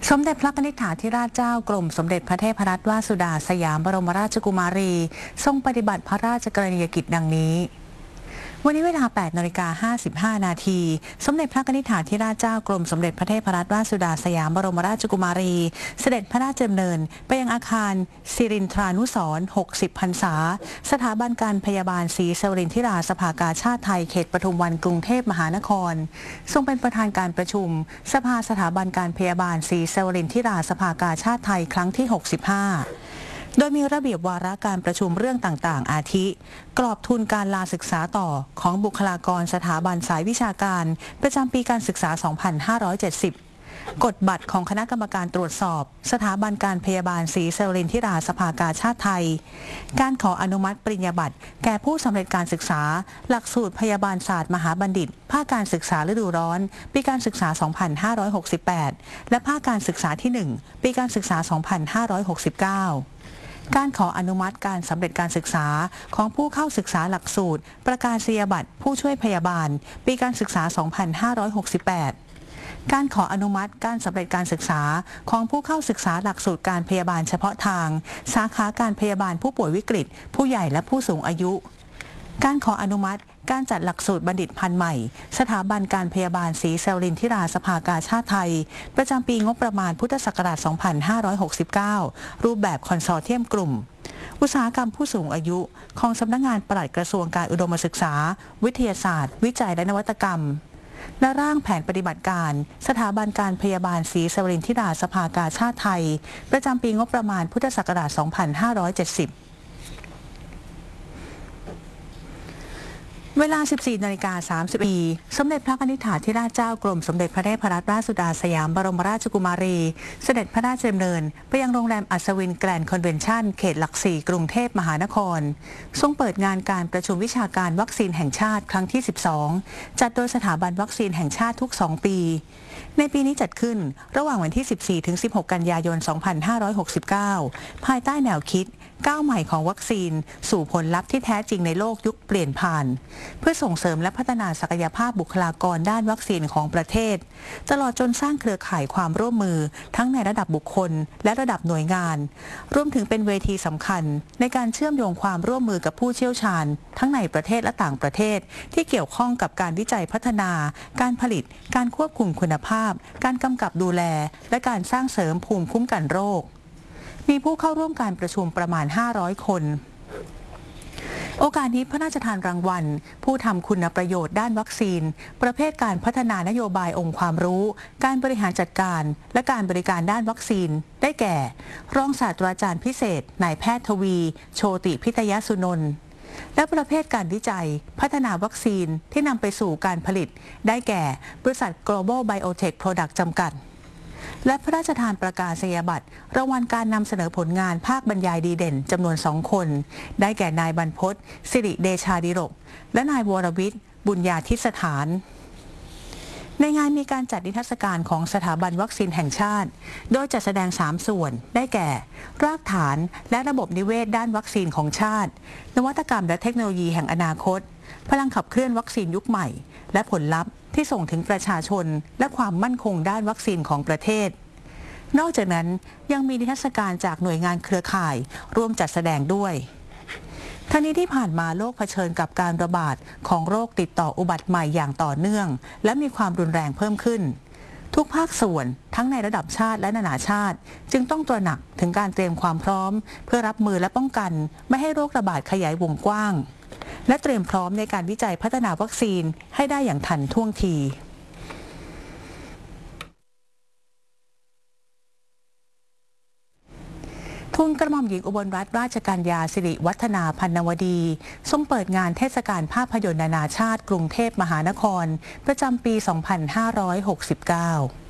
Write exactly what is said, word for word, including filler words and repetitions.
สมเด็จพระนิธิถาธิราชเจ้ากรมสมเด็จพระเทพรัตนราชสุดาสยามบรมราชกุมารีทรงปฏิบัติพระราชกรณียกิจดังนี้วันนี้เวลา แปดนาฬิกาห้าสิบห้า นาทีสมเด็จพระนิธิถาธิราชเจ้ากรมสมเด็จพระเทพรัตนราชสุดาสยามบรมราชกุมารีเสด็จพระราชดำเนินไปยังอาคารสิรินทรานุสรณ์หกสิบพรรษาสถาบันการพยาบาลศรีสวรินทิราสภากาชาติไทยเขตปทุมวันกรุงเทพมหานครทรงเป็นประธานการประชุมสภาสถาบันการพยาบาลศรีสวรินทิราสภากาชาติไทยครั้งที่หกสิบห้าโดยมีระเบียบวาระการประชุมเรื่องต่างๆอาทิกรอบทุนการลาศึกษาต่อของบุคลากรสถาบันสายวิชาการประจำปีการศึกษา สองพันห้าร้อยเจ็ดสิบ กฎบัตรของคณะกรรมการตรวจสอบสถาบันการพยาบาลศรีสวรินทิราสภากาชาติไทยการขออนุมัติปริญญาบัตรแก่ผู้สำเร็จการศึกษาหลักสูตรพยาบาลศาสตร์มหาบัณฑิตภาคการศึกษาฤดูร้อนปีการศึกษา สองพันห้าร้อยหกสิบแปด และภาคการศึกษาที่ หนึ่ง ปีการศึกษา สองพันห้าร้อยหกสิบเก้าการขออนุมัติการสำเร็จการศึกษาของผู้เข้าศึกษาหลักสูตรประกาศนียบัตรผู้ช่วยพยาบาลปีการศึกษา สองพันห้าร้อยหกสิบแปด การขออนุมัติการสำเร็จการศึกษาของผู้เข้าศึกษาหลักสูตรการพยาบาลเฉพาะทางสาขาการพยาบาลผู้ป่วยวิกฤตผู้ใหญ่และผู้สูงอายุการขออนุมัติการจัดหลักสูตรบัณฑิตพันธุ์ใหม่สถาบันการพยาบาลศรีสวรินทิราสภากาชาติไทยประจำปีงบประมาณพุทธศักราช สองพันห้าร้อยหกสิบเก้า รูปแบบคอนโซลเทียมกลุ่มอุตสาหกรรมผู้สูงอายุของสำนักงานปลัดกระทรวงการอุดมศึกษาวิทยาศาสตร์วิจัยและนวัตกรรมและร่างแผนปฏิบัติการสถาบันการพยาบาลศรีสวรินทิราสภากาชาติไทยประจำปีงบประมาณพุทธศักราช สองพันห้าร้อยเจ็ดสิบเวลา สิบสี่นาฬิกาสามสิบนาทีสมเด็จพระนิธิถาธิราชเจ้ากรมสมเด็จพระเทพรัตนราชสุดาสยามบรมราชกุมารีเสด็จพระราชดำเนินไปยังโรงแรมอัศวินแกรนด์คอนเวนชั่นเขตหลักสี่กรุงเทพมหานครทรงเปิดงานการประชุมวิชาการวัคซีนแห่งชาติครั้งที่ สิบสอง จัดโดยสถาบันวัคซีนแห่งชาติทุก สอง ปีในปีนี้จัดขึ้นระหว่างวันที่ สิบสี่ถึงสิบหก กันยายน สองพันห้าร้อยหกสิบเก้า ภายใต้แนวคิดก้าวใหม่ของวัคซีนสู่ผลลัพธ์ที่แท้จริงในโลกยุคเปลี่ยนผ่านเพื่อส่งเสริมและพัฒนาศักยภาพบุคลากรด้านวัคซีนของประเทศตลอดจนสร้างเครือข่ายความร่วมมือทั้งในระดับบุคคลและระดับหน่วยงานรวมถึงเป็นเวทีสำคัญในการเชื่อมโยงความร่วมมือกับผู้เชี่ยวชาญทั้งในประเทศและต่างประเทศที่เกี่ยวข้องกับการวิจัยพัฒนาการผลิตการควบคุมคุณภาพการกำกับดูแลและการสร้างเสริมภูมิคุ้มกันโรคมีผู้เข้าร่วมการประชุมประมาณห้าร้อยคนโอกาสนี้พระราชทานรางวัลผู้ทำคุณประโยชน์ด้านวัคซีนประเภทการพัฒนานโยบายองค์ความรู้การบริหารจัดการและการบริการด้านวัคซีนได้แก่รองศาสตราจารย์พิเศษนายแพทย์ทวีโชติพิทยสุนนท์และประเภทการวิจัยพัฒนาวัคซีนที่นำไปสู่การผลิตได้แก่บริษัท Global Biotech Product จำกัดและพระราชทานประกาศนียบัตรรางวัลการนำเสนอผลงานภาคบรรยายดีเด่นจำนวนสองคนได้แก่นายบรรพตสิริเดชาดิรกและนายวรวิทย์บุญญาธิสถานในงานมีการจัดนิทรรศการของสถาบันวัคซีนแห่งชาติโดยจัดแสดงสามส่วนได้แก่รากฐานและระบบนิเวศด้านวัคซีนของชาตินวัตกรรมและเทคโนโลยีแห่งอนาคตพลังขับเคลื่อนวัคซีนยุคใหม่และผลลัพธ์ที่ส่งถึงประชาชนและความมั่นคงด้านวัคซีนของประเทศนอกจากนั้นยังมีนิทรรศการจากหน่วยงานเครือข่ายร่วมจัดแสดงด้วยทั้งนี้ที่ผ่านมาโลกเผชิญกับการระบาดของโรคติดต่ออุบัติใหม่อย่างต่อเนื่องและมีความรุนแรงเพิ่มขึ้นทุกภาคส่วนทั้งในระดับชาติและนานาชาติจึงต้องตระหนักถึงการเตรียมความพร้อมเพื่อรับมือและป้องกันไม่ให้โรคระบาดขยายวงกว้างและเตรียมพร้อมในการวิจัยพัฒนาวัคซีนให้ได้อย่างทันท่วงทีทูลกระหม่อมหญิงอุบลรัตนราชกัญญาสิริวัฒนาพันนวดีทรงเปิดงานเทศกาลภาพยนตร์นานาชาติกรุงเทพมหานครประจำปี สองพันห้าร้อยหกสิบเก้า